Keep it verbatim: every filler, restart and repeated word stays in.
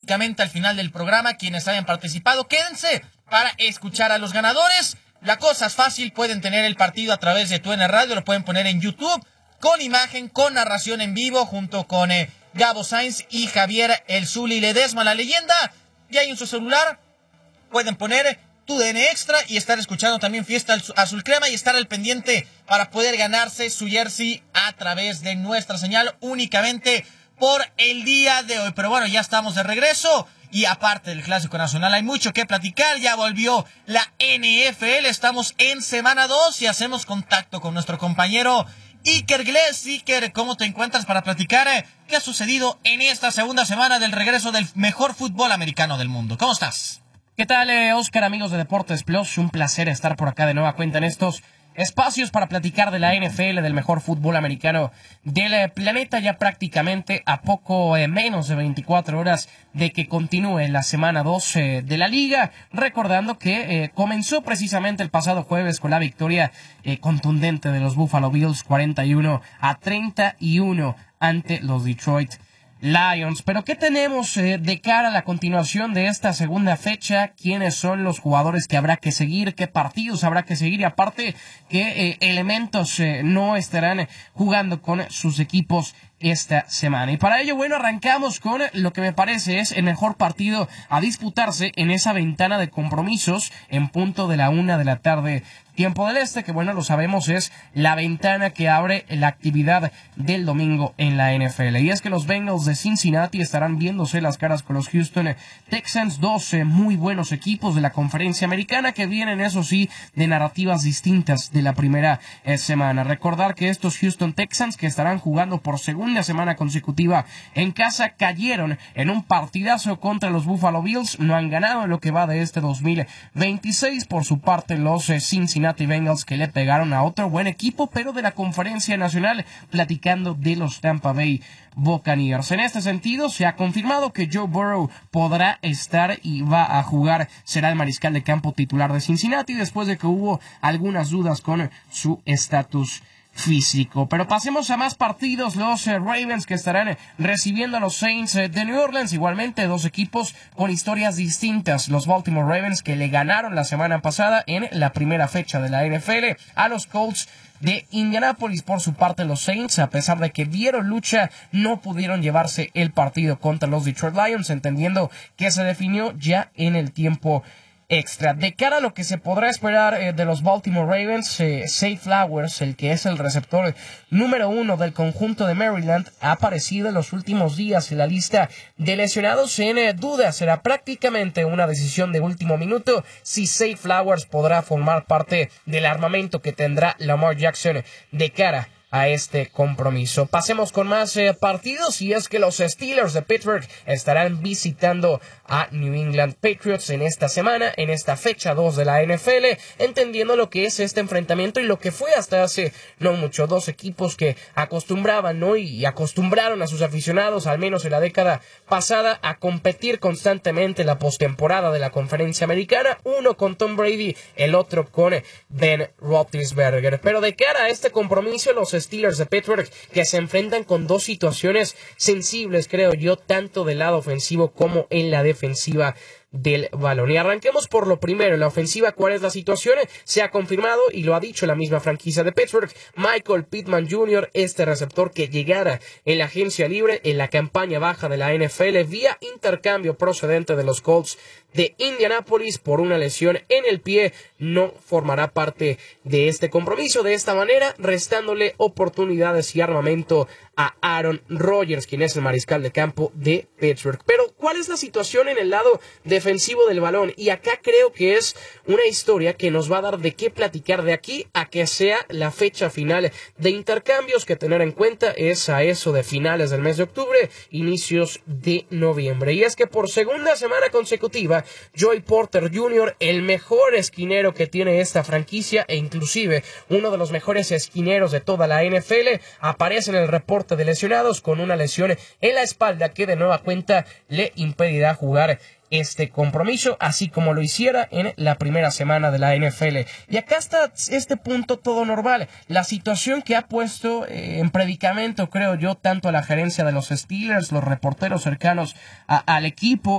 únicamente al final del programa. Quienes hayan participado, quédense para escuchar a los ganadores. La cosa es fácil, pueden tener el partido a través de Tu N Radio, lo pueden poner en YouTube, con imagen, con narración en vivo, junto con eh, Gabo Sainz y Javier El Zuli Ledesma, la leyenda. Y ahí en su celular pueden poner Tu D N Extra y estar escuchando también Fiesta Azul Crema y estar al pendiente para poder ganarse su jersey a través de nuestra señal únicamente por el día de hoy. Pero bueno, ya estamos de regreso. Y aparte del Clásico Nacional hay mucho que platicar. Ya volvió la N F L. Estamos en semana dos y hacemos contacto con nuestro compañero Iker Glés. Iker, ¿cómo te encuentras para platicar eh, qué ha sucedido en esta segunda semana del regreso del mejor fútbol americano del mundo? ¿Cómo estás? ¿Qué tal, eh, Oscar, amigos de Deportes Plus? Un placer estar por acá de nueva cuenta en estos espacios para platicar de la N F L, del mejor fútbol americano del eh, planeta, ya prácticamente a poco eh, menos de veinticuatro horas de que continúe la semana dos eh, de la liga, recordando que eh, comenzó precisamente el pasado jueves con la victoria eh, contundente de los Buffalo Bills cuarenta y uno a treinta y uno ante los Detroit Lions. Pero ¿qué tenemos eh, de cara a la continuación de esta segunda fecha? ¿Quiénes son los jugadores que habrá que seguir? ¿Qué partidos habrá que seguir? Y aparte, ¿qué eh, elementos eh, no estarán jugando con sus equipos esta semana? Y para ello, bueno, arrancamos con lo que me parece es el mejor partido a disputarse en esa ventana de compromisos en punto de la una de la tarde, tiempo del este, que bueno, lo sabemos, es la ventana que abre la actividad del domingo en la N F L. Y es que los Bengals de Cincinnati estarán viéndose las caras con los Houston Texans, dos eh, muy buenos equipos de la conferencia americana que vienen, eso sí, de narrativas distintas de la primera eh, semana. Recordar que estos Houston Texans, que estarán jugando por segunda semana consecutiva en casa, cayeron en un partidazo contra los Buffalo Bills, no han ganado en lo que va de este dos mil veintiséis. Por su parte, los eh, Cincinnati Bengals, que le pegaron a otro buen equipo, pero de la conferencia nacional, platicando de los Tampa Bay Buccaneers. En este sentido, se ha confirmado que Joe Burrow podrá estar y va a jugar, será el mariscal de campo titular de Cincinnati, después de que hubo algunas dudas con su estatus físico. Pero pasemos a más partidos. Los eh, Ravens, que estarán eh, recibiendo a los Saints eh, de New Orleans, igualmente dos equipos con historias distintas. Los Baltimore Ravens, que le ganaron la semana pasada en la primera fecha de la N F L a los Colts de Indianapolis. Por su parte, los Saints, a pesar de que dieron lucha, no pudieron llevarse el partido contra los Detroit Lions, entendiendo que se definió ya en el tiempo extra. De cara a lo que se podrá esperar eh, de los Baltimore Ravens, eh, Zay Flowers, el que es el receptor número uno del conjunto de Maryland, ha aparecido en los últimos días en la lista de lesionados en eh, duda. Será prácticamente una decisión de último minuto si Zay Flowers podrá formar parte del armamento que tendrá Lamar Jackson de cara a este compromiso. Pasemos con más eh, partidos, y es que los Steelers de Pittsburgh estarán visitando a New England Patriots en esta semana, en esta fecha dos de la N F L, entendiendo lo que es este enfrentamiento y lo que fue hasta hace no mucho, dos equipos que acostumbraban, ¿no? y acostumbraron a sus aficionados, al menos en la década pasada, a competir constantemente en la postemporada de la conferencia americana, uno con Tom Brady, el otro con Ben Roethlisberger. Pero de cara a este compromiso, los Steelers de Pittsburgh, que se enfrentan con dos situaciones sensibles, creo yo, tanto del lado ofensivo como en la defensiva del balón. Y arranquemos por lo primero, en la ofensiva. ¿Cuál es la situación? Se ha confirmado, y lo ha dicho la misma franquicia de Pittsburgh, Michael Pittman junior, este receptor que llegara en la agencia libre en la campaña baja de la N F L vía intercambio procedente de los Colts de Indianapolis por una lesión en el pie, no formará parte de este compromiso. De esta manera, restándole oportunidades y armamento a Aaron Rodgers, quien es el mariscal de campo de Pittsburgh. Pero, ¿cuál es la situación en el lado defensivo del balón? Y acá creo que es una historia que nos va a dar de qué platicar de aquí a que sea la fecha final de intercambios, que tener en cuenta es a eso de finales del mes de octubre, inicios de noviembre. Y es que por segunda semana consecutiva, Joey Porter junior, el mejor esquinero que tiene esta franquicia e inclusive uno de los mejores esquineros de toda la N F L, aparece en el reporte de lesionados con una lesión en la espalda que de nueva cuenta le impedirá jugar este compromiso, así como lo hiciera en la primera semana de la N F L. Y acá está este punto todo normal. La situación que ha puesto eh, en predicamento, creo yo, tanto a la gerencia de los Steelers, los reporteros cercanos a, al equipo,